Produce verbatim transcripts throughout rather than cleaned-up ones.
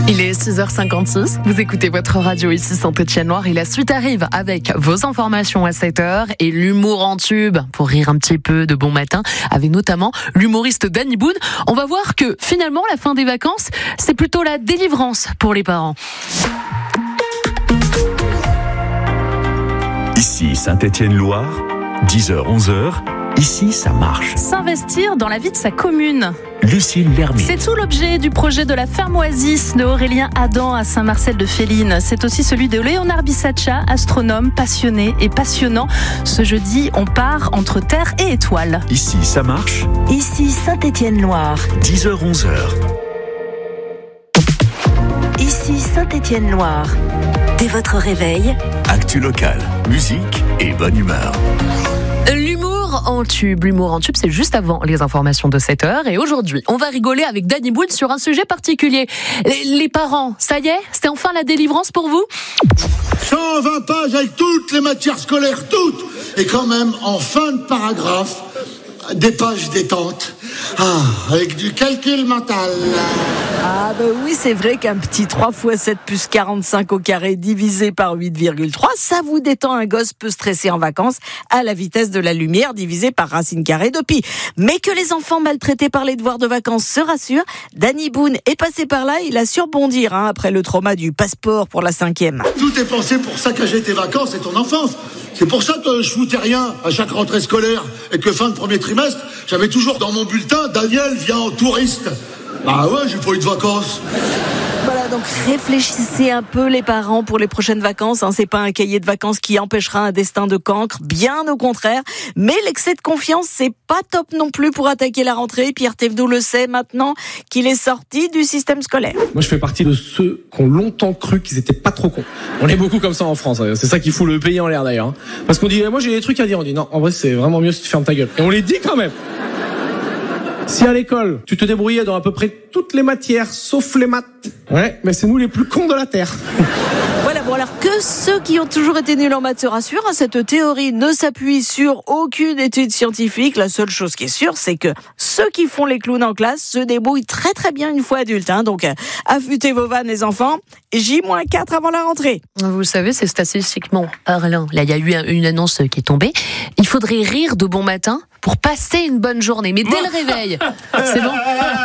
Il est six heures cinquante-six, vous écoutez votre radio ici Saint-Étienne-Loire et la suite arrive avec vos informations à sept heures et l'humour en tube pour rire un petit peu de bon matin avec notamment l'humoriste Danny Boone. On va voir que finalement la fin des vacances, c'est plutôt la délivrance pour les parents. Ici Saint-Étienne-Loire, dix heures onze heures, ici ça marche. S'investir dans la vie de sa commune. Lucille Lermite. C'est tout l'objet du projet de la ferme Oasis de Aurélien Adam à Saint-Marcel-de-Féline. C'est aussi celui de Léonard Bissaccia, astronome passionné et passionnant. Ce jeudi, on part entre Terre et étoiles. Ici ça marche. Ici Saint-Étienne-Loire. dix heures onze heures. Ici Saint-Étienne-Loire. Dès votre réveil, Actu local, musique et bonne humeur. L'humour en tube. L'humour en tube, c'est juste avant les informations de sept heures. Et aujourd'hui, on va rigoler avec Danny Boone sur un sujet particulier. Les, les parents, ça y est, c'est enfin la délivrance pour vous ? cent vingt pages avec toutes les matières scolaires, toutes. Et quand même, en fin de paragraphe, des pages détente. Ah, avec du calcul mental. Ah bah oui, c'est vrai qu'un petit trois fois sept plus quarante-cinq au carré divisé par huit virgule trois, ça vous détend. Un gosse peu stressé en vacances à la vitesse de la lumière divisé par racine carrée de pi. Mais que les enfants maltraités par les devoirs de vacances se rassurent, Danny Boone est passé par là, il a su rebondir hein, après le trauma du passeport pour la cinquième. Tout est pensé pour saccager tes vacances et ton enfance. C'est pour ça que je foutais rien à chaque rentrée scolaire et que fin de premier trimestre, j'avais toujours dans mon bulletin « Daniel vient en touriste ». Bah ouais, j'ai pas eu de vacances. Voilà, donc réfléchissez un peu les parents pour les prochaines vacances. Hein. C'est pas un cahier de vacances qui empêchera un destin de cancre, bien au contraire. Mais l'excès de confiance, c'est pas top non plus pour attaquer la rentrée. Pierre Thévenot le sait maintenant qu'il est sorti du système scolaire. Moi, je fais partie de ceux qui ont longtemps cru qu'ils étaient pas trop cons. On est beaucoup comme ça en France. C'est ça qui fout le pays en l'air d'ailleurs. Parce qu'on dit, moi j'ai des trucs à dire. On dit, non, en vrai, c'est vraiment mieux si tu fermes ta gueule. Et on les dit quand même. Si à l'école, tu te débrouillais dans à peu près toutes les matières, sauf les maths, ouais, mais c'est nous les plus cons de la Terre. Voilà, bon alors que ceux qui ont toujours été nuls en maths se rassurent, hein, cette théorie ne s'appuie sur aucune étude scientifique. La seule chose qui est sûre, c'est que ceux qui font les clowns en classe se débrouillent très très bien une fois adultes. Hein, donc, euh, affûtez vos vannes les enfants, J moins quatre avant la rentrée. Vous savez, c'est statistiquement parlant. Là, il y a eu une annonce qui est tombée. Il faudrait rire de bon matin pour passer une bonne journée. Mais dès le réveil, c'est bon.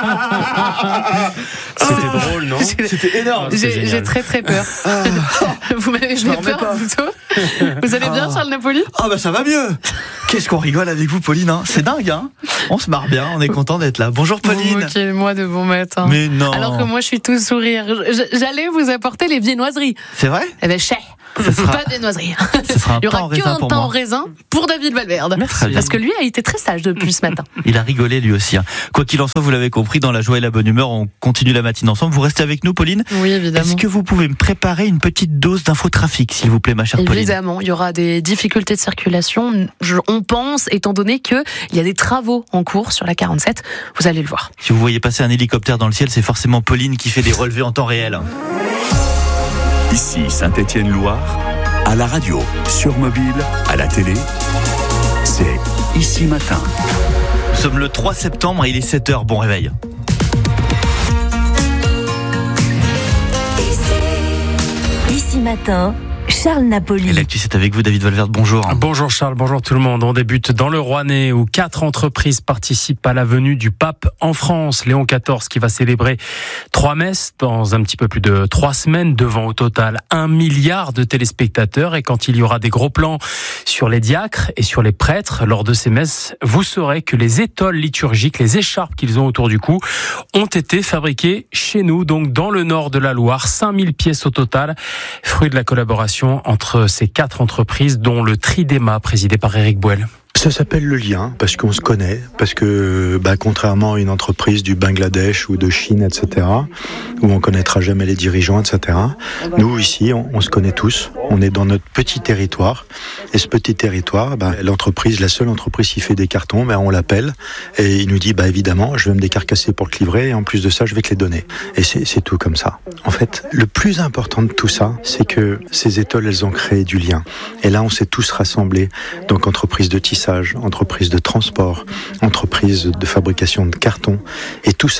C'était drôle, non ? C'était énorme. J'ai, j'ai très très peur. Vous m'avez fait peur pas. plutôt. Vous allez bien, Charles Napoli ? Ah bah ça va mieux. Qu'est-ce qu'on rigole avec vous, Pauline, hein ? C'est dingue, hein ? On se marre bien, on est content d'être là. Bonjour, Pauline. Moquez-moi de bon matin. Mais non. Alors que moi, je suis tout sourire. J'allais vous apporter les viennoiseries. C'est vrai ? Eh ben, chais. Ça sera... Pas de viennoiseries. Ce sera un Il y aura pain en raisin qu'un pour pain moi. en raisin pour David Valverde. Merci. Parce que lui a été très sage depuis ce matin. Il a rigolé lui aussi. Hein. Quoi qu'il en soit, vous l'avez compris, dans la joie et la bonne humeur, on continue la matinée ensemble. Vous restez avec nous, Pauline ? Oui, évidemment. Est-ce que vous pouvez me préparer une petite dose d'infotrafic, s'il vous plaît, ma chère Pauline ? Évidemment, il y aura des difficultés de circulation. Je, on pense, étant donné qu'il y a des travaux en cours sur la quarante-sept, vous allez le voir. Si vous voyez passer un hélicoptère dans le ciel, c'est forcément Pauline qui fait des relevés en temps réel. Ici Saint-Étienne-Loire, à la radio, sur mobile, à la télé, c'est Ici Matin. Nous sommes le trois septembre et il est sept heures. Bon réveil. Ici Matin, Charles Napoli. Et l'actu, c'est avec vous, David Valverde. Bonjour. Bonjour Charles, bonjour tout le monde. On débute dans le Rouennais où quatre entreprises participent à la venue du pape en France. Léon quatorze qui va célébrer trois messes dans un petit peu plus de trois semaines devant au total un milliard de téléspectateurs. Et quand il y aura des gros plans sur les diacres et sur les prêtres lors de ces messes, vous saurez que les étoles liturgiques, les écharpes qu'ils ont autour du cou, ont été fabriquées chez nous, donc dans le nord de la Loire. cinq mille pièces au total, fruit de la collaboration entre ces quatre entreprises, dont le Tridéma, présidé par Éric Bouel. Ça s'appelle le lien, parce qu'on se connaît, parce que bah, contrairement à une entreprise du Bangladesh ou de Chine, et cetera, où on connaîtra jamais les dirigeants, et cetera, nous ici, on, on se connaît tous, on est dans notre petit territoire, et ce petit territoire, bah, l'entreprise, la seule entreprise qui fait des cartons, bah, on l'appelle, et il nous dit, bah évidemment, je vais me décarcasser pour te livrer, et en plus de ça, je vais te les donner. Et c'est, c'est tout comme ça. En fait, le plus important de tout ça, c'est que ces étoiles, elles ont créé du lien. Et là, on s'est tous rassemblés, donc entreprise de tissage, entreprise de transport, entreprise de fabrication de carton. Et tout ça,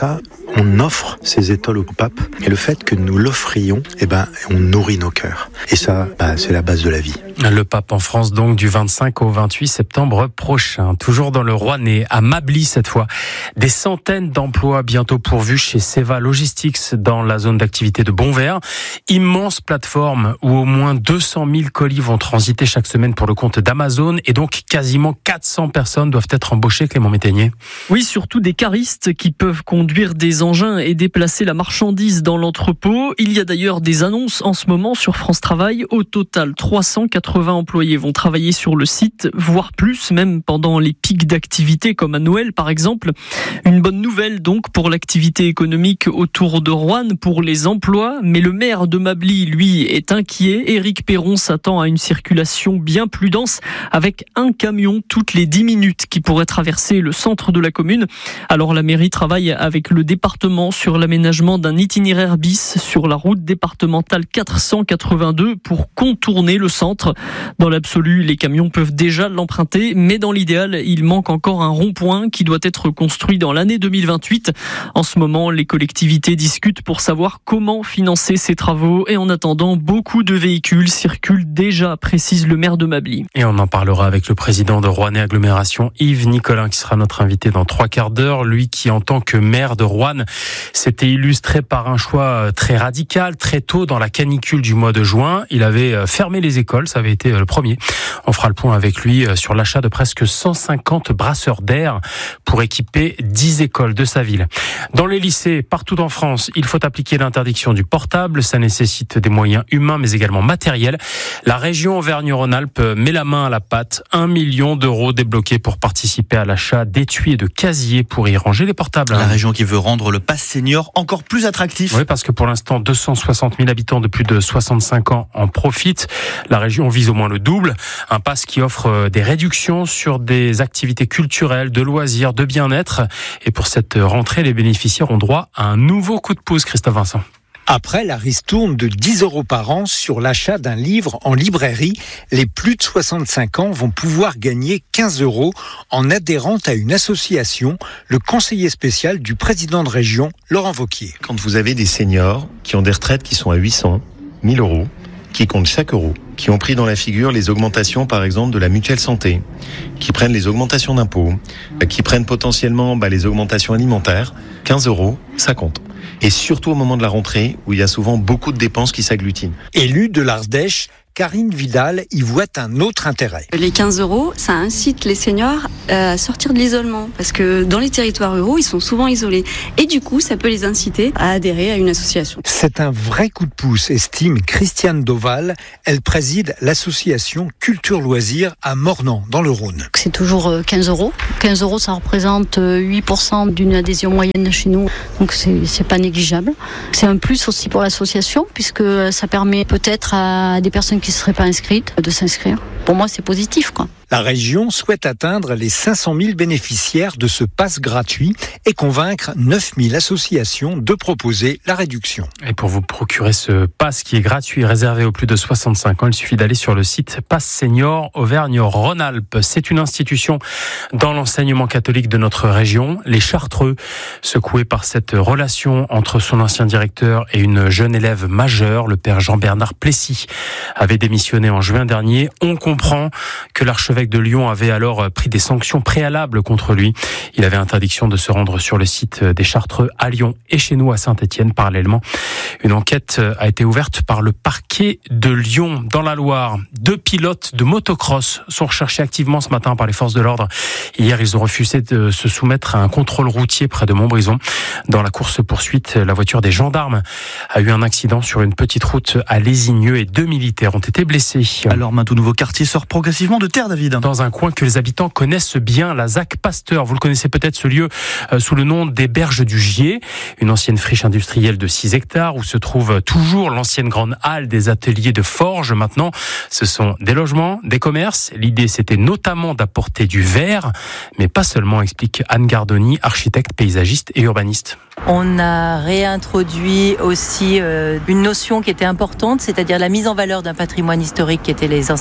on offre ces étoiles au pape et le fait que nous l'offrions, eh ben, on nourrit nos cœurs. Et ça, bah, c'est la base de la vie. Le pape en France donc du vingt-cinq au vingt-huit septembre prochain. Toujours dans le Rouennais, à Mably cette fois. Des centaines d'emplois bientôt pourvus chez Seva Logistics dans la zone d'activité de Bonvert. Immense plateforme où au moins deux cent mille colis vont transiter chaque semaine pour le compte d'Amazon et donc quasiment quatre cents personnes doivent être embauchées, Clément Métainier. Oui, surtout des caristes qui peuvent conduire des engins et déplacer la marchandise dans l'entrepôt. Il y a d'ailleurs des annonces en ce moment sur France Travail. Au total, trois cent quatre-vingts employés vont travailler sur le site, voire plus, même pendant les pics d'activité comme à Noël par exemple. Une bonne nouvelle donc pour l'activité économique autour de Roanne, pour les emplois. Mais le maire de Mably, lui, est inquiet. Éric Perron s'attend à une circulation bien plus dense avec un camion toutes les dix minutes qui pourrait traverser le centre de la commune. Alors la mairie travaille avec le département sur l'aménagement d'un itinéraire bis sur la route départementale quatre cent quatre-vingt-deux pour contourner le centre. Dans l'absolu, les camions peuvent déjà l'emprunter, mais dans l'idéal, il manque encore un rond-point qui doit être construit dans l'année deux mille vingt-huit. En ce moment, les collectivités discutent pour savoir comment financer ces travaux et en attendant, beaucoup de véhicules circulent déjà, précise le maire de Mably. Et on en parlera avec le président de Rouennais Agglomération, Yves Nicolin, qui sera notre invité dans trois quarts d'heure. Lui qui, en tant que maire de Roanne, s'était illustré par un choix très radical. Très tôt dans la canicule du mois de juin, il avait fermé les écoles, ça avait été le premier. On fera le point avec lui sur l'achat de presque cent cinquante brasseurs d'air pour équiper dix écoles de sa ville. Dans les lycées, partout en France, il faut appliquer l'interdiction du portable. Ça nécessite des moyens humains mais également matériels. La région Auvergne-Rhône-Alpes met la main à la pâte. Un million d'euros débloqués pour participer à l'achat d'étuis et de casiers pour y ranger les portables. La région qui veut rendre le pass senior encore plus attractif. Oui, parce que pour l'instant, deux cent soixante mille habitants de plus de soixante-cinq ans en profitent. La région vise au moins le double. Un pass qui offre des réductions sur des activités culturelles, de loisirs, de bien-être. Et pour cette rentrée, les bénéficiaires ont droit à un nouveau coup de pouce, Christophe Vincent. Après la ristourne de dix euros par an sur l'achat d'un livre en librairie, les plus de soixante-cinq ans vont pouvoir gagner quinze euros en adhérant à une association, le conseiller spécial du président de région, Laurent Wauquiez. Quand vous avez des seniors qui ont des retraites qui sont à huit cents, mille euros, qui comptent chaque euro, qui ont pris dans la figure les augmentations par exemple de la mutuelle santé, qui prennent les augmentations d'impôts, qui prennent potentiellement bah, les augmentations alimentaires, quinze euros, ça compte. Et surtout au moment de la rentrée, où il y a souvent beaucoup de dépenses qui s'agglutinent. Élu de l'Ardèche, Karine Vidal y voit un autre intérêt. Les quinze euros, ça incite les seniors à sortir de l'isolement, parce que dans les territoires ruraux, ils sont souvent isolés. Et du coup, ça peut les inciter à adhérer à une association. C'est un vrai coup de pouce, estime Christiane Doval. Elle préside l'association Culture Loisirs à Mornan, dans le Rhône. C'est toujours quinze euros. quinze euros, ça représente huit pour cent d'une adhésion moyenne chez nous, donc c'est, c'est pas négligeable. C'est un plus aussi pour l'association, puisque ça permet peut-être à des personnes qui ne seraient pas inscrites de s'inscrire. Pour moi, c'est positif, quoi. La région souhaite atteindre les cinq cent mille bénéficiaires de ce pass gratuit et convaincre neuf mille associations de proposer la réduction. Et pour vous procurer ce pass qui est gratuit et réservé aux plus de soixante-cinq ans, il suffit d'aller sur le site Pass Senior Auvergne-Rhône-Alpes. C'est une institution dans l'enseignement catholique de notre région. Les Chartreux, secoués par cette relation entre son ancien directeur et une jeune élève majeure, le père Jean-Bernard Plessis, avait démissionné en juin dernier. On comprend que l'archevêque de Lyon avait alors pris des sanctions préalables contre lui. Il avait interdiction de se rendre sur le site des Chartreux à Lyon et chez nous à Saint-Étienne. Parallèlement, une enquête a été ouverte par le parquet de Lyon. Dans la Loire, deux pilotes de motocross sont recherchés activement ce matin par les forces de l'ordre. Hier, ils ont refusé de se soumettre à un contrôle routier près de Montbrison. Dans la course-poursuite, la voiture des gendarmes a eu un accident sur une petite route à Lésigneux et deux militaires ont été blessés. Alors, un tout nouveau quartier sort progressivement de terre, David. Dans un coin que les habitants connaissent bien, la Zac Pasteur. Vous le connaissez peut-être, ce lieu euh, sous le nom des Berges du Gier, une ancienne friche industrielle de six hectares où se trouve toujours l'ancienne grande halle des ateliers de forge. Maintenant, ce sont des logements, des commerces. L'idée, c'était notamment d'apporter du verre, mais pas seulement, explique Anne Gardoni, architecte, paysagiste et urbaniste. On a réintroduit aussi euh, une notion qui était importante, c'est-à-dire la mise en valeur d'un patrimoine historique qui était les anciennes halles.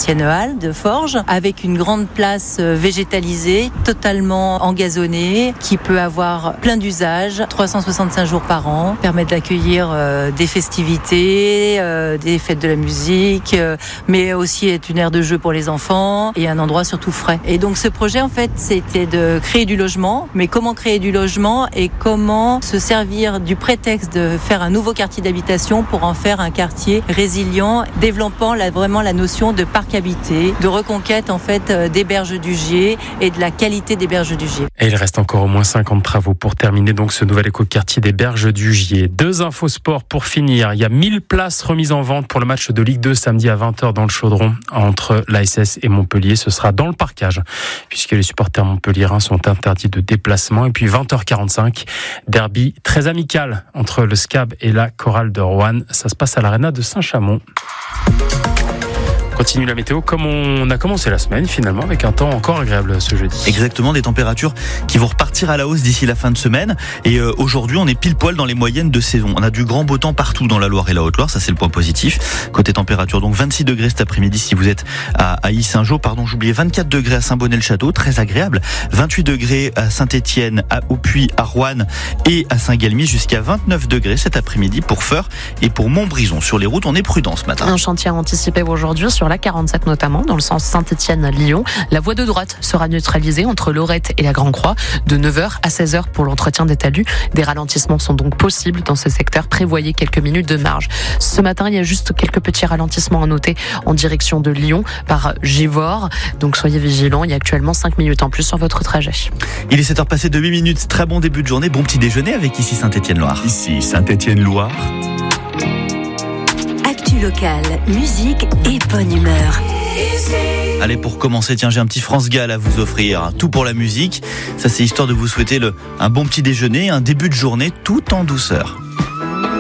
salle de forge avec une grande place végétalisée, totalement engazonnée, qui peut avoir plein d'usages, trois cent soixante-cinq jours par an, permettre d'accueillir euh, des festivités, euh, des fêtes de la musique, euh, mais aussi être une aire de jeu pour les enfants et un endroit surtout frais. Et donc ce projet, en fait, c'était de créer du logement, mais comment créer du logement et comment se servir du prétexte de faire un nouveau quartier d'habitation pour en faire un quartier résilient, développant la, vraiment la notion de parc habité, de reconquête en fait des berges du Gier et de la qualité des berges du Gier. Et il reste encore au moins cinquante travaux pour terminer donc ce nouvel écoquartier des berges du Gier. Deux infos sport pour finir. Il y a mille places remises en vente pour le match de Ligue deux samedi à vingt heures dans le Chaudron entre l'A S S et Montpellier. Ce sera dans le parcage puisque les supporters montpelliérains sont interdits de déplacement. Et puis vingt heures quarante-cinq, derby très amical entre le S C A B et la Chorale de Roanne. Ça se passe à l'Arena de Saint-Chamond. Continue la météo comme on a commencé la semaine finalement, avec un temps encore agréable ce jeudi. Exactement, des températures qui vont repartir à la hausse d'ici la fin de semaine. Et euh, aujourd'hui, on est pile poil dans les moyennes de saison. On a du grand beau temps partout dans la Loire et la Haute-Loire, ça c'est le point positif. Côté température, donc vingt-six degrés cet après-midi si vous êtes à, à Ys-Saint-Jean, pardon, j'oubliais, vingt-quatre degrés à Saint-Bonnet-le-Château, très agréable. vingt-huit degrés à Saint-Étienne, à, au Puy, à Roanne et à Saint-Galmier, jusqu'à vingt-neuf degrés cet après-midi pour Feurs et pour Montbrison. Sur les routes, on est prudent ce matin. Un chantier anticipé aujourd'hui sur la quarante-sept notamment, dans le sens Saint-Étienne-Lyon. La voie de droite sera neutralisée entre Lorette et la Grand-Croix de neuf heures à seize heures pour l'entretien des talus. Des ralentissements sont donc possibles dans ce secteur. Prévoyez quelques minutes de marge. Ce matin, il y a juste quelques petits ralentissements à noter en direction de Lyon par Givors. Donc soyez vigilants. Il y a actuellement cinq minutes en plus sur votre trajet. Il est sept heures passées de huit minutes. Très bon début de journée. Bon petit déjeuner avec ici Saint-Étienne-Loire. Ici Saint-Étienne-Loire. Actu locale, musique et bonne humeur. Allez, pour commencer, tiens, j'ai un petit France Gall à vous offrir. Tout pour la musique. Ça, c'est histoire de vous souhaiter le, un bon petit déjeuner, un début de journée tout en douceur.